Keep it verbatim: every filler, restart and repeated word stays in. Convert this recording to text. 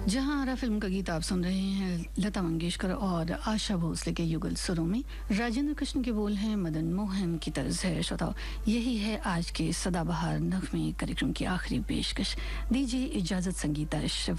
जहां आरा फिल्म का गीत आप सुन रहे हैं लता मंगेशकर और आशा भोसले के युगल सुरों में। राजेंद्र कृष्ण के बोल हैं, मदन मोहन की तर्ज है। श्रोताओ, यही है आज के सदाबहार नगमे कार्यक्रम की आखिरी पेशकश। दीजिए इजाजत संगीता।